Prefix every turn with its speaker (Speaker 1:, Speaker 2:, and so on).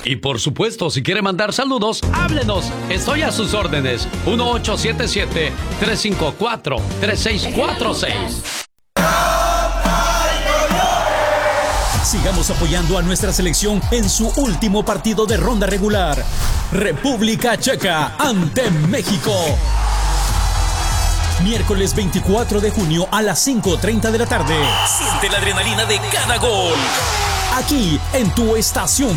Speaker 1: Y por supuesto, si quiere mandar saludos, háblenos. Estoy a sus órdenes. 1877-354-3646.
Speaker 2: Sigamos apoyando a nuestra selección en su último partido de ronda regular. República Checa ante México. Miércoles 24 de junio a las 5:30 de la tarde. Siente la adrenalina de cada gol. Aquí en tu estación